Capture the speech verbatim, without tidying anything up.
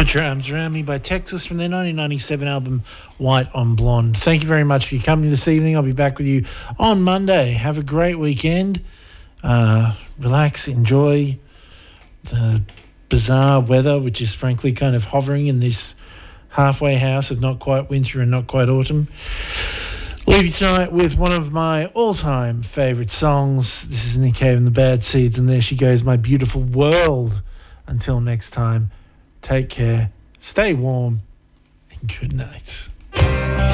Put Your Arms Around Me by Texas from their nineteen ninety-seven album White on Blonde. Thank you very much for your company this evening. I'll be back with you on Monday. Have a great weekend. Uh, relax, enjoy the bizarre weather, which is frankly kind of hovering in this halfway house of not quite winter and not quite autumn. Leave you tonight with one of my all-time favourite songs. This is Nick Cave and the Bad Seeds, and there she goes, My Beautiful World. Until next time, take care, stay warm, and good night.